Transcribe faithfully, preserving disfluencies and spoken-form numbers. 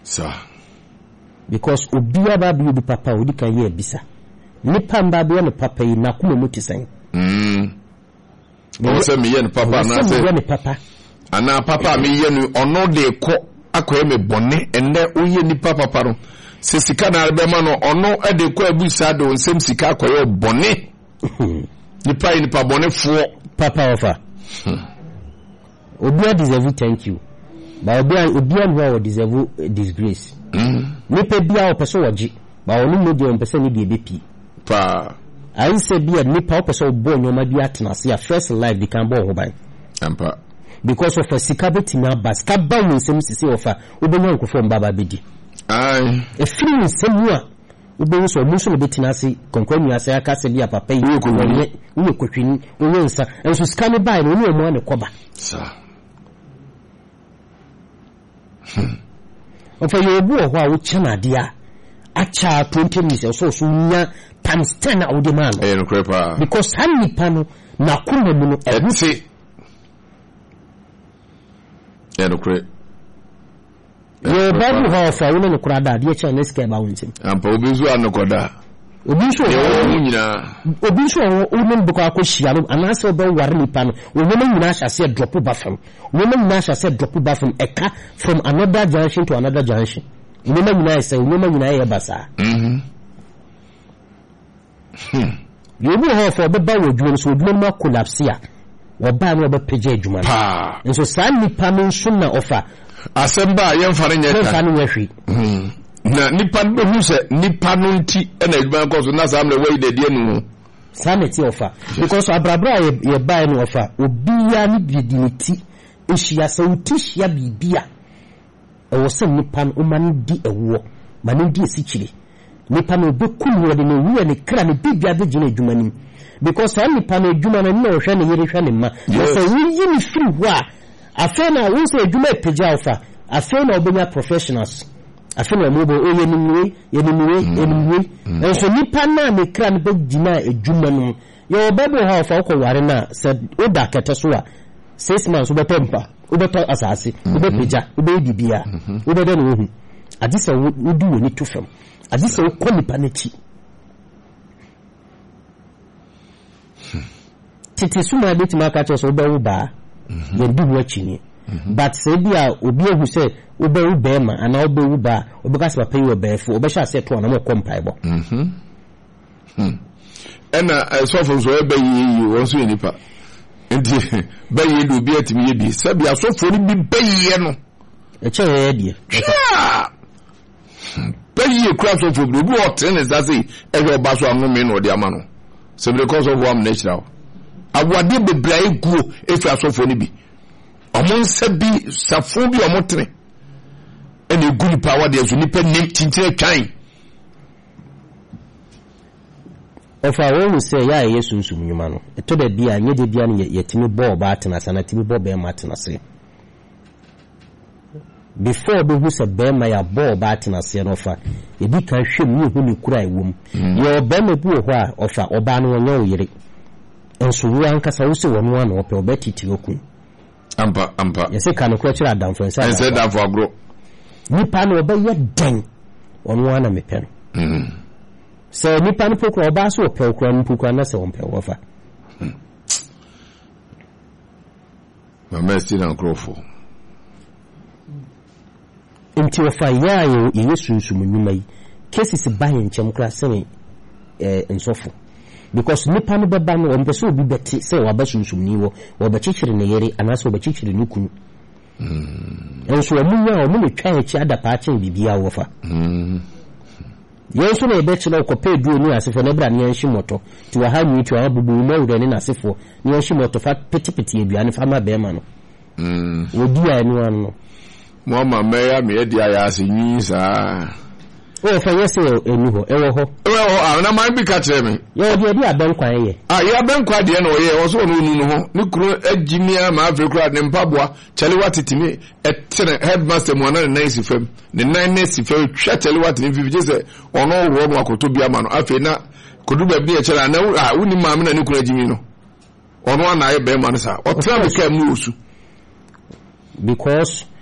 Sir. Because Obia Babu be papa would can hear bisa. Nipan Babu and papa in Nakuma Mutisang. Hm. Also, me and papa, and papa. And now papa, me and or no de co aquame bonnet, and there we ni papa paro. Sisicana Albemano or no adequate busado and same Sicako bonnet. Nipa in Pabonnet for papa offer. Obia deserve thank you. But Obia Obia will deserve disgrace. Nipa bia person waji, but only no de person ni B P. Pa. I say be a nipa person born no ma bi atena see a first life they can born hobai. Ampa. Because of a sikabeti na baska ba we sem sisi offer obenya nkofo mbaba bedi. Ai. A free semua obenya so muso no betina se konkwanu asa aka se bia papa yi ko wonye wo kwatwini wo nsa enso ska ne bai no ne mo ne koba. Sa. Ofa yobu ho a wo chana dia acha twenty minutes so so nya times ten a wo de man. Eh no crepa. Because han nipa no na kuma mu no e Yeah, no cre. Yo babu ha fa wo ne kura da de cha ne ska ba wontim. Ampa obi zo anokoda. Obi so wo nyina. Obi so wo ne buko akohia no anase oba ware nipa no wo ne nyina hya se drop ba fam. Wo ne nyina hya se drop ba fam eka from another junction to another junction. Wo ne nyina se wo ne nyina ye basa. Mhm. Hmm. Yo bu ha fa be ba wo dwuno so dwuno ma collapse ya. Oba no be peje adwuma. Pa. Nso sa nipa no nso na ofa. Asemba yemfare nyeta. Yemfa no yehwi. Mhm. Na nipa no hu se nipa no nti na adwuma ko so na sam le wey de die no. Sanity ofa. Because abrabra ye buy no ofa. Obiya ni bidiniti. Ehia se utihia bibia. E wo se nipa no man di ewo. Man di esichire. Nipa no be kunu de no wu ne kra ne bibia de gina adwuma nim. Because for any panel juma na no hwe ne yere hwe ne ma so we yi ni free ho a afa na wo se juma peja ofa afa na obenya professionals afa na mo bo oye ni nwe ye ni nwe ye ni nwe en so ni pana me kra ne begina ejuma no yo bebe ho ofa ko ware na se oda kete so a six months obetempa obeto asase obepeja obedibia obede no hu adise wo du woni to fam adise wo ko nipa na chi titi suma beti maka cho so be wo ba ye du wo chini but say bia obi ehu say wo be wo be ma ana wo be wo ba obi ka se pay wo be fo obi sha se to na mo kompai bo mhm hm ena so fo so be yi won so nipa enti be yi do bi atimi ye bi se bia so fo ni bi be yi no e che ye die be yi kra so fo bi wo ten is that say e go ba so anu me no de ama no se because of one natural awade bebrae guo efi asofo ni bi omon se bi safo bi omotre ene gu ni power de so ni pe nim tintin twan ofa wo se ya yesu nsum nyuma no eto da bia anye de bia no yetimi bo ba atena sana timi bo be ma atena se before be hu se be ma ya bo ba atena se no fa e bi kan hwem ni hu ni kura ewom ye oba ma bu ho a ofa oba no onye oyire enso wo ankasa wo se wono ana ope obetiti okun ampa ampa yese kan ko kira adamfo ensa ensa dafo agro nipa no oba ye den wono ana mepen mhm so nipa no pokro oba so ope okra no pokra na se wonpe wofa ma mesti na krofo enti wofa ya ye yesu nsum nyuma yi cases ba ye nchem kra se eh nsofo because nipa no beba no on person obi beti say wa basunsum ni wo wo bechichire ne yere anaso bechichire ni kunu mm enso amunya o mu ne twa echi adapa ache bibia wo fa mm yenso na ebechi na kope du ni asefo na bra ne yanshi moto ti wa ha nyi ti wa bubu na wure ne na asefo ne yanshi moto fa petipeti aduane fa ma be ma no mm wo di anu anu mo ma me ya me dia ya asenyi sa o fa yese enu ho ewo ho ewo ho na man bi ka kire me ye de de abenkwa ye ah ye abenkwa de na oye wo so no nu ho ni kuro agimia ma afrika ne mpaboa chale watitimi etere headmaster mo na nice fam ne nine nice fam twa chale watini fifty se ono wo no akoto bia ma no afi na kodu ba bi e chale na ah woni ma me na ni kuro agimi no ono ana ye be ma no sa o tra be ka mu osu because